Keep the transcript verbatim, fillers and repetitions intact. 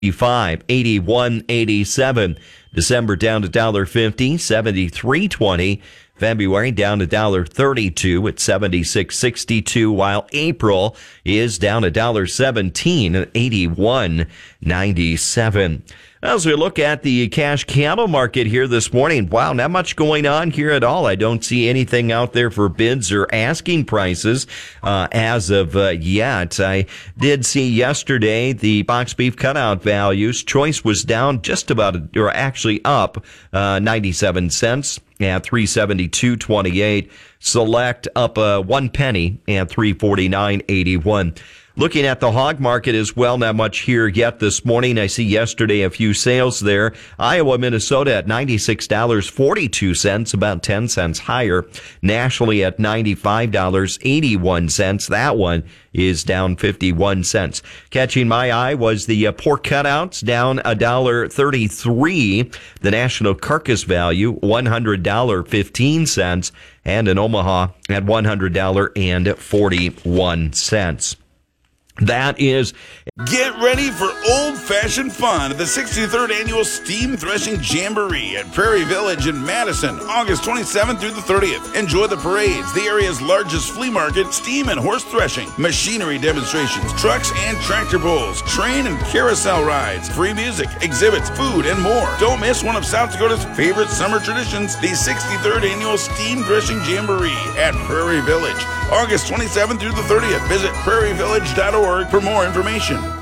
eighty-five, eighty-one, eighty-seven. December down to one dollar fifty, seventy-three twenty. February down to one dollar thirty-two at seventy-six sixty-two, while April is down to one dollar seventeen at eighty-one ninety-seven. As we look at the cash cattle market here this morning, wow, not much going on here at all. I don't see anything out there for bids or asking prices uh, as of uh, yet. I did see yesterday the box beef cutout values. Choice was down just about, or actually up uh, ninety-seven cents at three seventy-two twenty-eight. Select up uh, one penny at three forty-nine eighty-one. Looking at the hog market as well, not much here yet this morning. I see yesterday a few sales there. Iowa, Minnesota at ninety-six dollars and forty-two cents, about ten cents higher. Nationally at ninety-five dollars and eighty-one cents. That one is down fifty-one cents. Catching my eye was the uh, pork cutouts, down one dollar thirty-three. The national carcass value, one hundred dollars and fifteen cents. And in Omaha at one hundred dollars and forty-one cents. That is... Get ready for old-fashioned fun at the sixty-third Annual Steam Threshing Jamboree at Prairie Village in Madison, August twenty-seventh through the thirtieth. Enjoy the parades, the area's largest flea market, steam and horse threshing, machinery demonstrations, trucks and tractor pulls, train and carousel rides, free music, exhibits, food, and more. Don't miss one of South Dakota's favorite summer traditions, the sixty-third Annual Steam Threshing Jamboree at Prairie Village, August twenty-seventh through the thirtieth. Visit prairie village dot org for more information.